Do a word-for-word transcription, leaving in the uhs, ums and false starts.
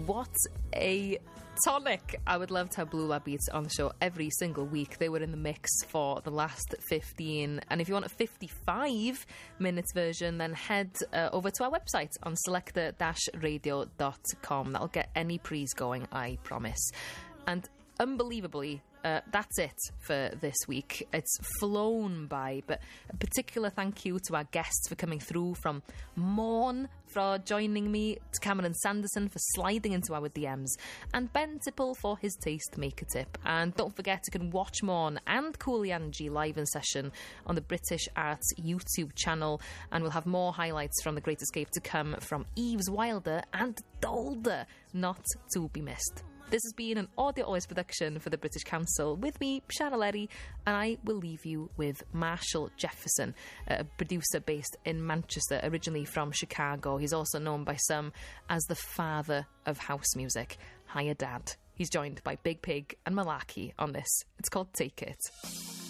what a tonic. I would love to have Blue Lab Beats on the show every single week. They were in the mix for the last fifteen, and if you want a fifty-five minutes version, then head uh, over to our website on selector dash radio dot com. That'll get any pre's going, I promise. And unbelievably, Uh, that's it for this week. It's flown by, but a particular thank you to our guests for coming through, from Morn for joining me, to Cameron Sanderson for sliding into our D Ms, and Ben Tipple for his Tastemaker tip. And don't forget, you can watch Morn and Coolyanji live in session on the British Arts YouTube channel, and we'll have more highlights from The Great Escape to come from Eves Wilder and Dolder, not to be missed. This has been an Audio Always production for the British Council with me, Sianna Lerry, and I will leave you with Marshall Jefferson, a producer based in Manchester, originally from Chicago. He's also known by some as the father of house music. Hiya, Dad. He's joined by Big Pig and Malarkey on this. It's called Take It.